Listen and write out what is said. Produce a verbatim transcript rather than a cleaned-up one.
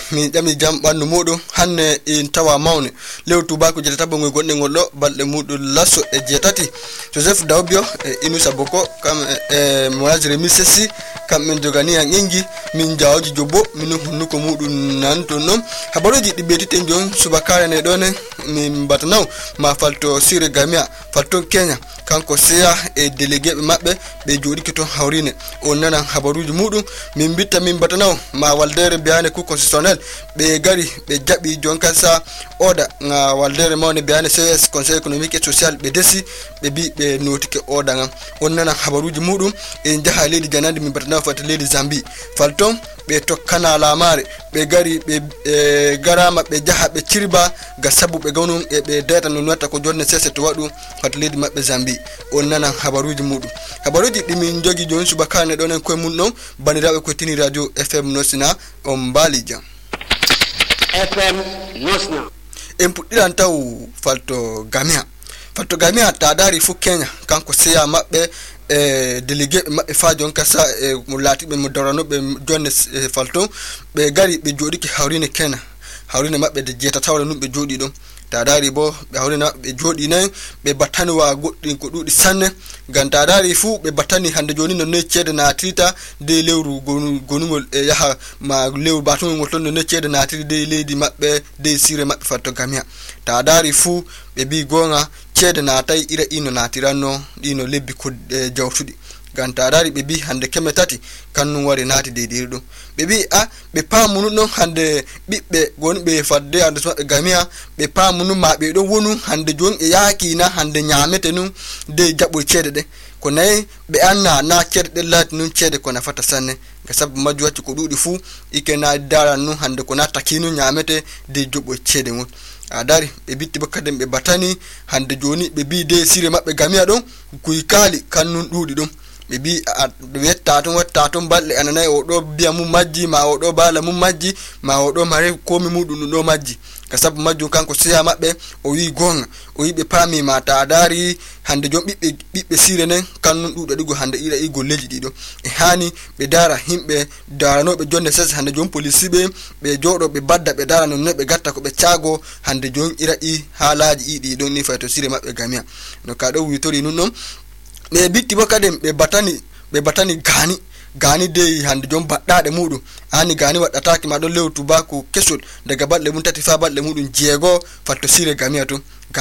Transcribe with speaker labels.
Speaker 1: mi jami jam bandu muɗum hanne in tawa mawne lew tubako jeetabo ngoy gonɗe ngolɗo balɗe muɗum lasso e jeetati Joseph Dawbio e Inusa Boko kam e Mourad Misesi kam min jogani an engi min jawji jobbo min hunnuko muɗum nanto non habaruji ɗi ɓeetiten jon subakare ne ɗone min batanaw ma falto Sire Gamia falto Kenya kanko seya e délégué ɓe maɓɓe ɓe joɗiki ton hawrine on nana habaruji muɗum min bitta min batanaw ma waldere biyane ku constitutionnel ɓe gari ɓe jaɓi jonka sa oda nga waldere mawne biyane C S conseil économique et social ɓe desi ɓe bi ɓe notike oda ngam on nana habaruji muɗum e jaha leydi ganandi min batanaw fata leydi Zambie falton ɓe tokkana lamare ɓe gari ɓe e garama ɓe jaha ɓe cirba ga sabu ɓe gawnum e ɓe data non watta ko jonne sese to waɗu fata leydi maɓɓe Zambie on nana habaruji muɗum habaruji ɗimin jogi joni subakane ɗon en koye mum ɗon bandiraɓe ko tini radio F M Nosina on mbali jam
Speaker 2: F M Nosna
Speaker 1: en puɗɗiran taw falto Gamia falto Gamia ta dari fu Kenya kanko seya maɓɓe e délégué ɓe maɓɓe fa jonka sa e mo laatiɓe mo daranoɓe jonne falton ɓe gari ɓe joɗiki hawrine Kenya hawrine maɓɓe de jeetatawre num ɓe jooɗi ɗon ta dari bo ɓe hawrina ɓe jooɗi nayi ɓe battani wa goɗɗi ko ɗuɗi sanne ngam ta dari fuu ɓe battani hande joni no noyi ceede natirita de lewru gonugol e yaha ma lewru batugol ngol ton no noyi ceede natiri de leydi maɓɓe de Sire maɓɓe fatto Gamia ta dari fuu ɓe bi gonga ceede natay ira ino natiranno ɗino lebbi ko jawtuɗi ngam ta dari ɓe bi hande keme tati kannum wari naati deydiri ɗum ɓe bi a ɓe paamunu ɗon hande ɓiɓɓe gonɓe fadde hande so maɓɓe Gamia ɓe paamunu ma ɓe ɗon wonu hande joni e yaakina hande ñamete nun de jaɓoy ceede ɗe ko nayi ɓe anna na ceede ɗe laati nun ceede ko nafata sanne ga sabu majju wacci ko ɗuɗi fuu ike na daran nun hande ko na takinu ñamete de joɓoy ceede ngon a dari ɓe bitti bo kadi ɓe batani hande joni ɓe bi de Sire maɓɓe Gamia ɗon kuy kaali kannun ɗuuɗi ɗum ɓe bi ɓe wetta ton watta ton balɗe ananayi o ɗo biya mum majji ma o ɗo bala mum majji ma o ɗo mare komi muɗum ɗum ɗo majji ka sabu majjum kanko seya maɓɓe o wi gonga o wi ɓe paami ma ta dari hande jon ɓiɓɓe ɓiɓɓe Sire nen kannun ɗuɗa ɗigo hande ira i golleji ɗiɗo e hani ɓe dara himɓe daranoɓe jonde sese hande jon police ɓe ɓe jooɗo ɓe badda ɓe dara non ɓe gatta ko ɓe caago hande jon ira i haalaji i ɗi ɗon ni fayto Sire maɓɓe Gamia no ka ɗo witori nun ɗon ɓe bitti bo kadi ɓe batani ɓe batani gani gani de hande jon baɗɗaɗe muɗum hani gani waɗataki ma ɗon lew tubako kesol daga balɗe mum tati fa balɗe muɗum jeego fatto Sire Gamia to